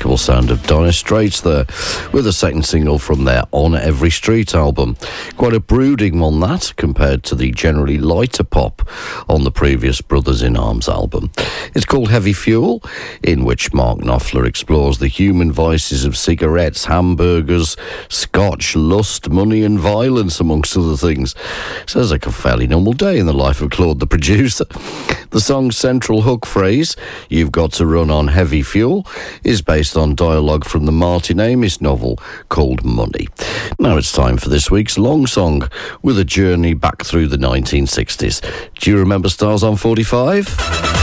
unmistakable sound of Dire Straits there, with a second single from their On Every Street album. Quite a brooding one, that, compared to the generally lighter pop on the previous Brothers in Arms album. It's called Heavy Fuel, in which Mark Knopfler explores the human vices of cigarettes, hamburgers, scotch, lust, money and violence, amongst other things. Sounds like a fairly normal day in the life of Claude the producer. The song's central hook phrase, "You've got to run on heavy fuel," is based on dialogue from the Martin Amis novel called Money. Now it's time for this week's long song, with a journey back through the 1960s. Do you remember Stars on 45?